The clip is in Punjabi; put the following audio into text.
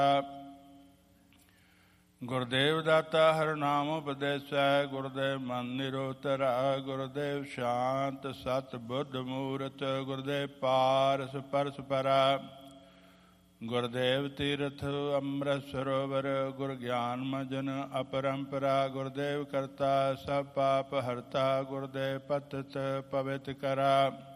ਗੁਰਦੇਵ ਦਾਤਾ ਹਰਿਨਾਮ ਉਪਦੇਸੈ, ਗੁਰਦੇਵ ਮਨ ਨਿਰੋਤਰਾ, ਗੁਰਦੇਵ ਸ਼ਾਂਤ ਸਤ ਬੁੱਧ ਮੂਰਤ, ਗੁਰਦੇਵ ਪਾਰਸ ਪਰਸ ਪਰਾ, ਗੁਰਦੇਵ ਤੀਰਥ ਅੰਮ੍ਰਿਤ ਸਰੋਵਰ, ਗੁਰ ਗਿਆਨ ਮਜਨ ਅਪਰੰਪਰਾ, ਗੁਰਦੇਵ ਕਰਤਾ ਸਭ ਪਾਪ ਹਰਤਾ, ਗੁਰਦੇਵ ਪਤਿਤ ਪਵਿੱਤ ਕਰਾ।